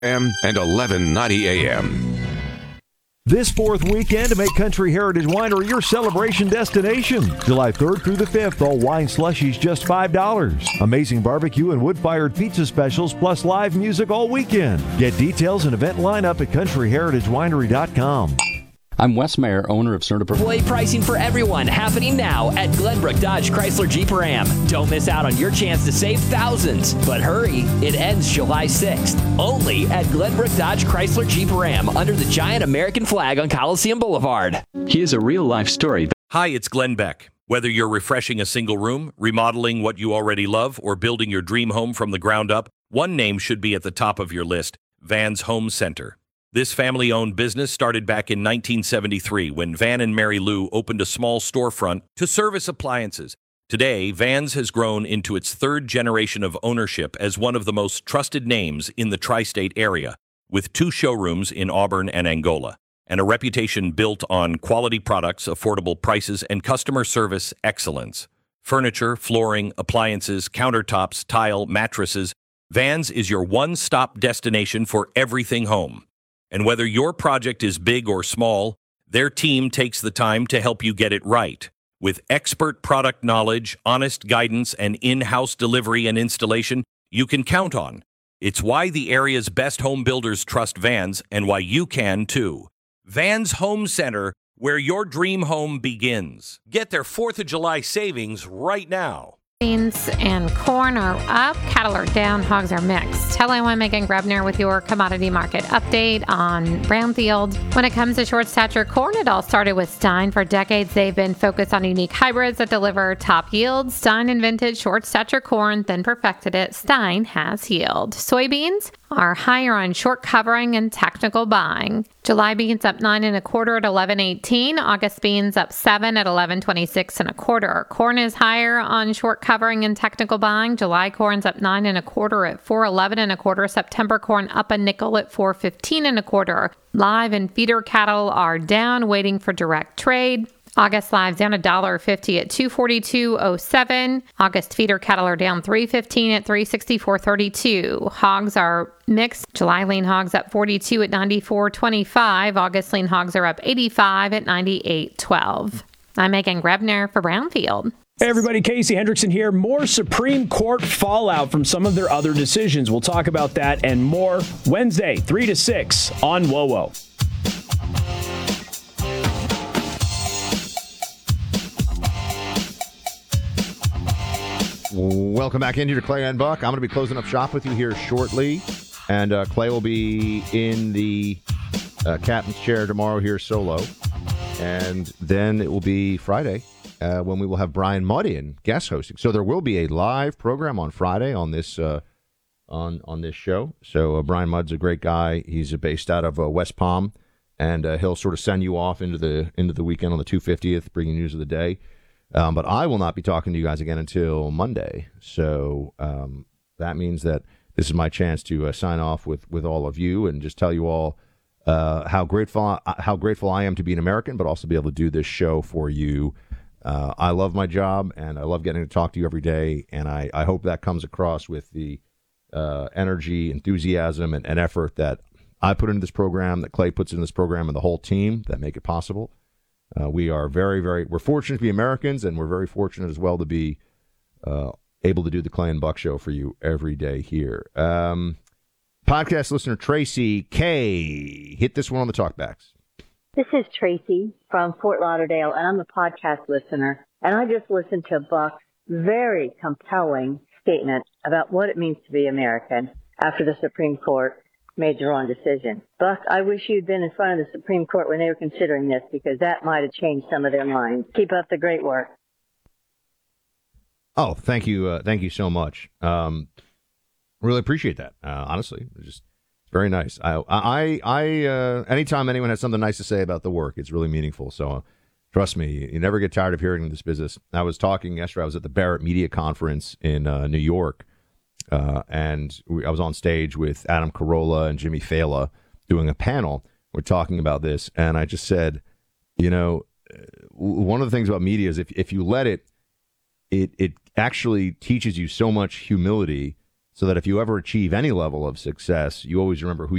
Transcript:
and 1190 AM. This fourth weekend to make Country Heritage Winery your celebration destination. July 3rd through the 5th, all wine slushies just $5. Amazing barbecue and wood-fired pizza specials plus live music all weekend. Get details and event lineup at countryheritagewinery.com. I'm Wes Mayer, owner of Certified. Employee pricing for everyone happening now at Glenbrook Dodge Chrysler Jeep Ram. Don't miss out on your chance to save thousands. But hurry, it ends July 6th. Only at Glenbrook Dodge Chrysler Jeep Ram under the giant American flag on Coliseum Boulevard. Here's a real-life story. Hi, it's Glenn Beck. Whether you're refreshing a single room, remodeling what you already love, or building your dream home from the ground up, one name should be at the top of your list: Van's Home Center. This family-owned business started back in 1973 when Van and Mary Lou opened a small storefront to service appliances. Today, Van's has grown into its third generation of ownership as one of the most trusted names in the tri-state area, with 2 showrooms in Auburn and Angola, and a reputation built on quality products, affordable prices, and customer service excellence. Furniture, flooring, appliances, countertops, tile, mattresses, Van's is your one-stop destination for everything home. And whether your project is big or small, their team takes the time to help you get it right. With expert product knowledge, honest guidance, and in-house delivery and installation you can count on. It's why the area's best home builders trust Van's, and why you can too. Van's Home Center, where your dream home begins. Get their 4th of July savings right now. Beans and corn are up, cattle are down, hogs are mixed. Hello, I'm Megan Grebner with your commodity market update on Brownfield. When it comes to short stature corn, it all started with Stein. For decades, they've been focused on unique hybrids that deliver top yields. Stein invented short stature corn, then perfected it. Stein has healed. Soybeans are higher on short covering and technical buying. July beans up 9 1/4 at 11.18. August beans up 7 at 11.26 1/4. Corn is higher on short covering and technical buying. July corn's up 9 1/4 at 4.11 1/4. September corn up a nickel at 4.15 1/4. Live and feeder cattle are down, waiting for direct trade. August live's down $1.50 at 242.07. August feeder cattle are down $3.15 at 364.32. Hogs are mixed. July lean hogs up 42 at 94.25. August lean hogs are up 85 at 98.12. I'm Megan Grebner for Brownfield. Hey everybody, Casey Hendrickson here. More Supreme Court fallout from some of their other decisions. We'll talk about that and more Wednesday, 3 to 6 on WOWO. Welcome back into Clay and Buck. I'm going to be closing up shop with you here shortly, and Clay will be in the captain's chair tomorrow here solo, and then it will be Friday when we will have Brian Mudd in guest hosting. So there will be a live program on Friday on this on this show. So Brian Mudd's a great guy. He's based out of West Palm, and he'll sort of send you off into the weekend on the 250th, bringing news of the day. But I will not be talking to you guys again until Monday. So that means that this is my chance to sign off with all of you and just tell you all how grateful I am to be an American, but also be able to do this show for you. I love my job, and I love getting to talk to you every day, and I hope that comes across with the energy, enthusiasm, and effort that I put into this program, that Clay puts into this program, and the whole team that make it possible. We are we're fortunate to be Americans, and we're very fortunate as well to be able to do the Clay and Buck show for you every day here. Podcast listener Tracy K, hit this one on the talkbacks. This is Tracy from Fort Lauderdale, and I'm a podcast listener, and I just listened to Buck's very compelling statement about what it means to be American after the Supreme Court made the wrong decision. Buck, I wish you'd been in front of the Supreme Court when they were considering this, because that might have changed some of their minds. Keep up the great work. Oh, thank you. Thank you so much. Really appreciate that. Honestly, it's very nice. I anytime anyone has something nice to say about the work, it's really meaningful. So trust me, you never get tired of hearing this business. I was talking yesterday. I was at the Barrett Media Conference in New York. And I was on stage with Adam Carolla and Jimmy Fallon doing a panel. We're talking about this, and I just said, one of the things about media is if you let it actually teaches you so much humility, so that if you ever achieve any level of success, you always remember who